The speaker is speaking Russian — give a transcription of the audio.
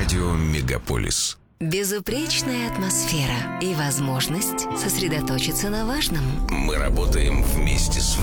Радио Мегаполис. Безупречная атмосфера и возможность сосредоточиться на важном. Мы работаем вместе с